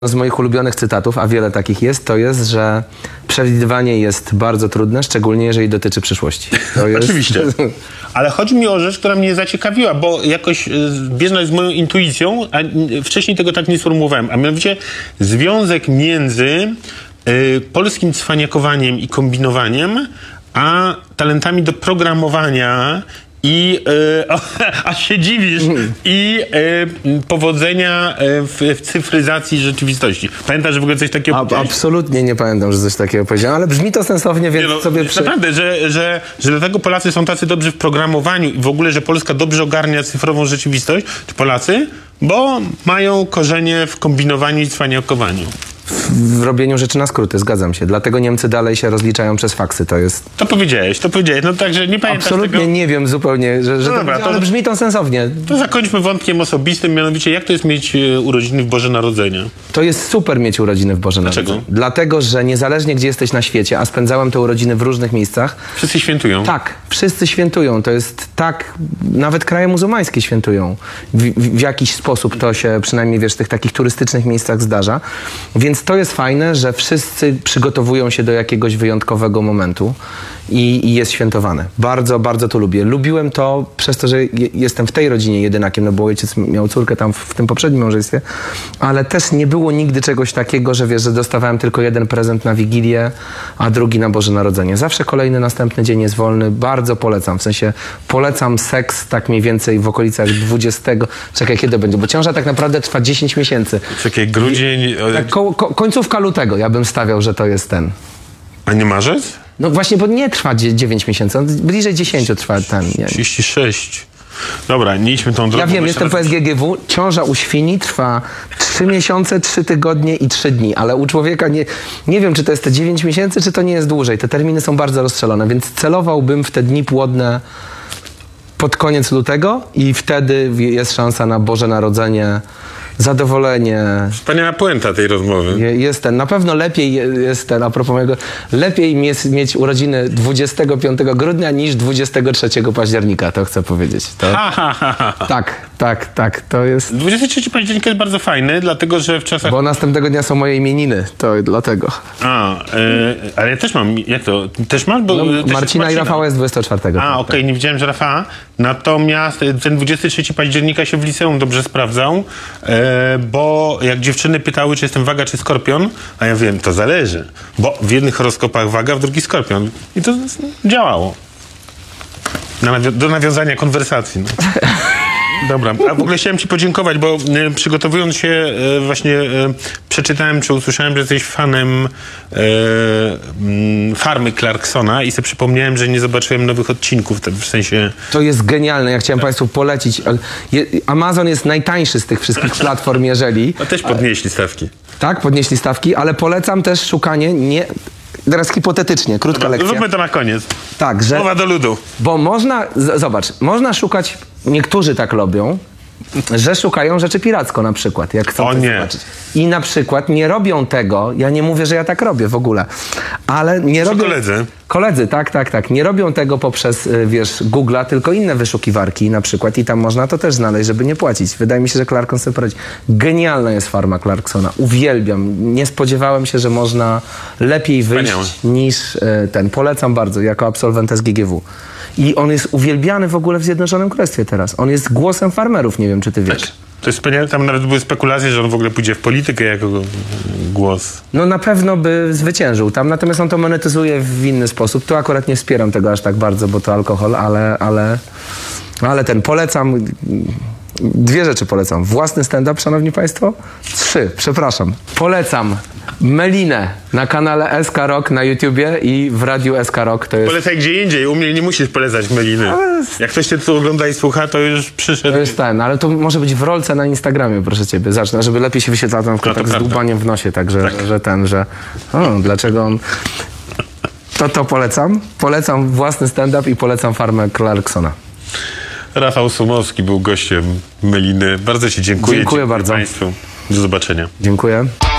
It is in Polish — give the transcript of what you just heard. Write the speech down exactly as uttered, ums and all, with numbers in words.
Z moich ulubionych cytatów, a wiele takich jest, to jest, że przewidywanie jest bardzo trudne, szczególnie jeżeli dotyczy przyszłości. To jest... Oczywiście. Ale chodzi mi o rzecz, która mnie zaciekawiła, bo jakoś zbieżna jest z moją intuicją, a wcześniej tego tak nie sformułowałem, a mianowicie związek między y, polskim cwaniakowaniem i kombinowaniem, a talentami do programowania i, y, a się dziwisz, mm. i y, powodzenia w, w cyfryzacji rzeczywistości. Pamiętasz, że w ogóle coś takiego A, powiedziałeś? Absolutnie nie pamiętam, że coś takiego powiedziałem, ale brzmi to sensownie, więc Nie no, sobie... Przy... Naprawdę, że, że, że dlatego Polacy są tacy dobrzy w programowaniu i w ogóle, że Polska dobrze ogarnia cyfrową rzeczywistość, czy Polacy, bo mają korzenie w kombinowaniu i cwaniakowaniu. W robieniu rzeczy na skróty, zgadzam się. Dlatego Niemcy dalej się rozliczają przez faksy, to jest... To powiedziałeś, to powiedziałeś, no także nie pamiętasz Absolutnie tego? nie wiem zupełnie, że, że No to, dobra, ale to- brzmi to sensownie. To zakończmy wątkiem osobistym, mianowicie jak to jest mieć e, urodziny w Boże Narodzenie? To jest super mieć urodziny w Boże Dlaczego? Narodzenie. Dlatego, że niezależnie gdzie jesteś na świecie, a spędzałem te urodziny w różnych miejscach, Wszyscy świętują. tak, wszyscy świętują. To jest tak, nawet kraje muzułmańskie świętują. W, w, w jakiś sposób to się przynajmniej, wiesz, w tych takich turystycznych miejscach zdarza. Więc to jest fajne, że wszyscy przygotowują się do jakiegoś wyjątkowego momentu i, i jest świętowane. Bardzo, bardzo to lubię. Lubiłem to przez to, że je, jestem w tej rodzinie jedynakiem, no bo ojciec miał córkę tam w, w tym poprzednim małżeństwie, ale też nie było nigdy czegoś takiego, że wiesz, że dostawałem tylko jeden prezent na Wigilię, a drugi na Boże Narodzenie. Zawsze kolejny, następny dzień jest wolny. Bardzo polecam. W sensie polecam seks tak mniej więcej w okolicach dwudziestego. Czekaj, kiedy będzie? Bo ciąża tak naprawdę trwa dziesięć miesięcy. Czekaj, grudzień... Tak, ko, ko, końcówka lutego ja bym stawiał, że to jest ten. A nie marzec? No właśnie, bo nie trwa dziewięć miesięcy, on bliżej dziesięć trwa ten. Nie. trzydzieści sześć. Dobra, nie idźmy tą drogą. Ja wiem, bo jestem jeszcze po raz- S G G W, ciąża u świni trwa trzy miesiące, trzy tygodnie i trzy dni, ale u człowieka nie, nie wiem, czy to jest te dziewięć miesięcy, czy to nie jest dłużej. Te terminy są bardzo rozstrzelone, więc celowałbym w te dni płodne pod koniec lutego i wtedy jest szansa na Boże Narodzenie, zadowolenie. Wspaniała puenta tej rozmowy. Je- Jest ten, na pewno lepiej je- jest ten, a propos mojego, lepiej mieć, mieć urodziny dwudziestego piątego grudnia niż dwudziestego trzeciego października, to chcę powiedzieć. To, Ha, ha, ha, ha. tak, tak, tak, to jest, dwudziestego trzeciego października jest bardzo fajny, dlatego że w czasach... bo następnego dnia są moje imieniny, to dlatego. A, e, ale ja też mam, jak to? Też masz? Bo, No, też jest Marcina i Rafała jest dwudziestego czwartego. A, okej, nie widziałem, że Rafała. Natomiast ten dwudziestego trzeciego października się w liceum dobrze sprawdzał, e, bo jak dziewczyny pytały, czy jestem waga, czy skorpion, a ja wiem, to zależy, bo w jednych horoskopach waga, w drugich skorpion. I to działało. Na nawi- do nawiązania konwersacji. No. Dobra, a w ogóle chciałem ci podziękować, bo e, przygotowując się e, właśnie e, przeczytałem, czy usłyszałem, że jesteś fanem e, m, Farmy Clarksona i sobie przypomniałem, że nie zobaczyłem nowych odcinków, to w sensie... To jest genialne, ja chciałem Państwu polecić. ale je- Amazon jest najtańszy z tych wszystkich platform, jeżeli... No też podnieśli stawki. Tak, podnieśli stawki, ale polecam też szukanie nie... Teraz hipotetycznie, krótka Dobra, lekcja. zróbmy to na koniec. Tak, że... Mowa do ludu. Bo można, z- zobacz, można szukać, niektórzy tak robią, że szukają rzeczy piracko na przykład, jak chcą O coś nie. zobaczyć. I na przykład nie robią tego, ja nie mówię, że ja tak robię w ogóle, ale nie robią... koledzy. Koledzy, tak, tak, tak. Nie robią tego poprzez, y, wiesz, Google'a, tylko inne wyszukiwarki na przykład i tam można to też znaleźć, żeby nie płacić. Wydaje mi się, że Clarkson sobie poradzi. Genialna jest Farma Clarksona. Uwielbiam. Nie spodziewałem się, że można lepiej wyjść Wspaniałe. niż y, ten. Polecam bardzo, jako absolwent S G G W. I on jest uwielbiany w ogóle w Zjednoczonym Królestwie teraz. On jest głosem farmerów, nie wiem, czy ty wiesz. To jest wspaniałe, tam nawet były spekulacje, że on w ogóle pójdzie w politykę jako głos. No na pewno by zwyciężył tam, natomiast on to monetyzuje w inny sposób. Tu akurat nie wspieram tego aż tak bardzo, bo to alkohol, ale, ale, ale ten polecam. Dwie rzeczy polecam. Własny stand-up, szanowni państwo. Trzy, przepraszam. Polecam Melinę na kanale S K Rock na YouTubie i w radiu S K Rock. To jest, Polecaj gdzie indziej, u mnie nie musisz polecać Meliny. Jak ktoś cię tu ogląda i słucha, to już przyszedł. to jest ten, ale to może być w rolce na Instagramie, proszę ciebie. Zacznę, żeby lepiej się wyświetlał na przykład No to tak z prawda. dłubaniem w nosie, także Tak. że ten, że o, dlaczego on... To to polecam. Polecam własny stand-up i polecam Farmę Clarksona. Rafał Sumowski był gościem Meliny. Bardzo ci dziękuję. Dziękuję bardzo. Państwu. Do zobaczenia. Dziękuję.